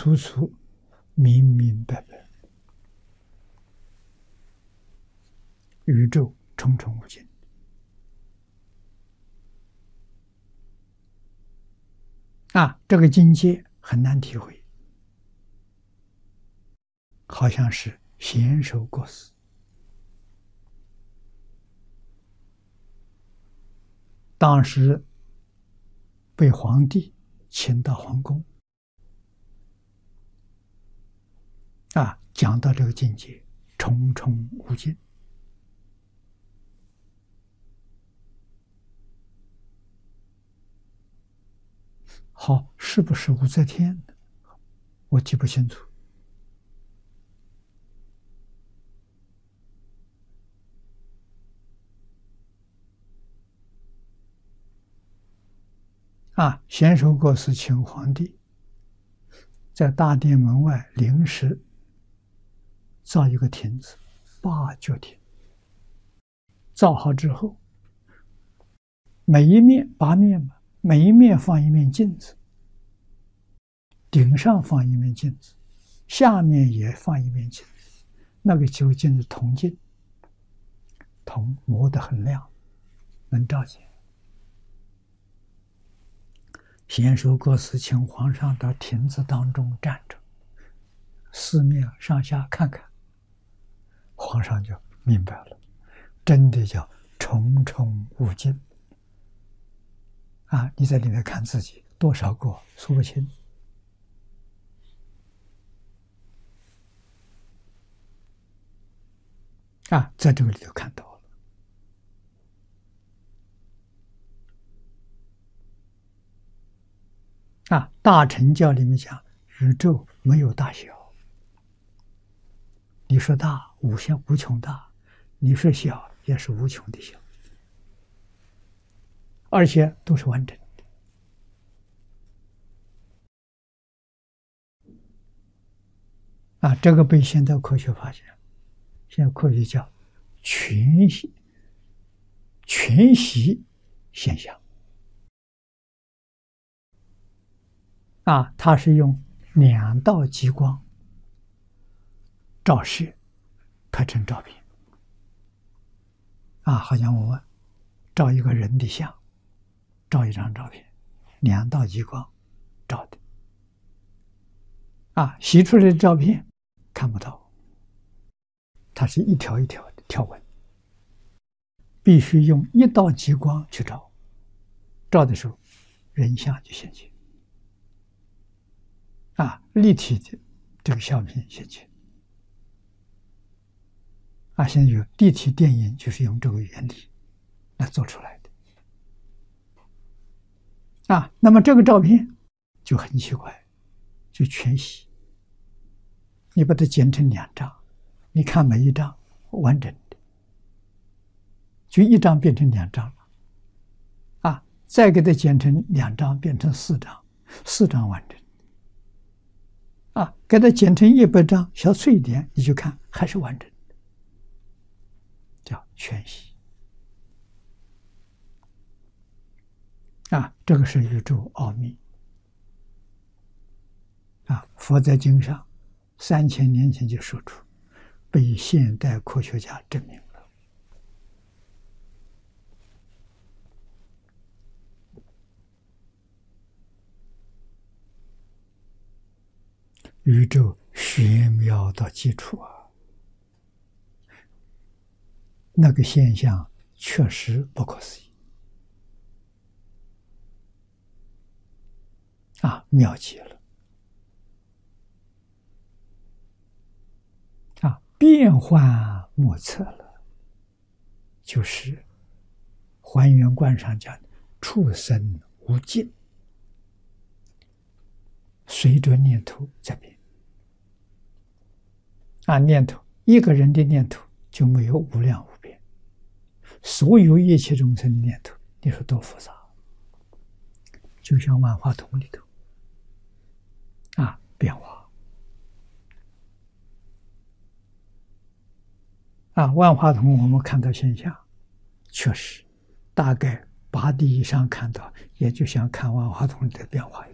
楚楚、明明白白，宇宙重重无尽。这个境界很难体会，好像是贤首过世，当时被皇帝请到皇宫，讲到这个境界，重重无尽。好，是不是武则天？我记不清楚。贤首过世，请皇帝在大殿门外临时造一个亭子，八角亭。造好之后，每一面8面嘛，每一面放一面镜子，顶上放一面镜子，下面也放一面镜子。那个酒镜是铜镜，铜磨得很亮，能照见。贤首过世，请皇上到亭子当中站着，四面上下看看，皇上就明白了，真的叫重重无尽。你在里面看自己多少个数不清。在这个里头看到了。大乘教里面讲，宇宙没有大小，你说大无穷大，你说小也是无穷的小，而且都是完整的。这个被现代科学发现，现在科学叫全息现象。它是用2道激光照射拍成照片。好像我们照一个人的像，照一张照片，2道激光照的。洗出来的照片看不到，它是一条一条的条纹，必须用1道激光去照，照的时候人像就现前。立体的这个相片现前。现在有立体电影，就是用这个原理来做出来的。那么这个照片就很奇怪，就全息。你把它剪成2张，你看每一张完整的，就1张变成2张了。再给它剪成2张，变成4张，4张完整。给它剪成100张，小脆一点，你就看还是完整的，叫全息。这个是宇宙奥秘。佛在经上3000年前就说出，被现代科学家证明了。宇宙玄妙到极处那个现象确实不可思议妙极了变幻莫测了，就是还原观上讲的畜生无尽，随着念头在变。念头，一个人的念头就没有无量无边，所有一切众生的念头，你说多复杂？就像万花筒里头变化万花筒我们看到现象，确实大概8D以上看到，也就像看万花筒里的变化一样。